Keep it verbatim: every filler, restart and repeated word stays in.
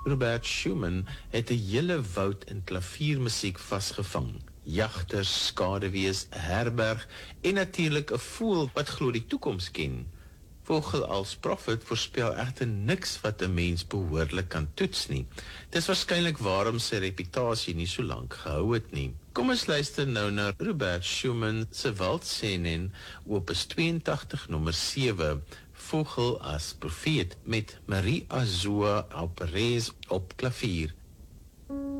Robert Schumann het 'n hele woud in klaviermusiek vasgevang. Jagters, skaduwees, herberg en natuurlik 'n voël wat glo die toekoms ken. Vogel als profet voorspel egter niks wat 'n mens behoorlik kan toets nie. Dis waarskynlik waarom sy reputasie nie so lank gehou het nie. Kom ons luister nou na Robert Schumann se waltz-scène opus tweeëntagtig nommer sewe, Vogel as profeet met Marie Azua Alvarez op klavier.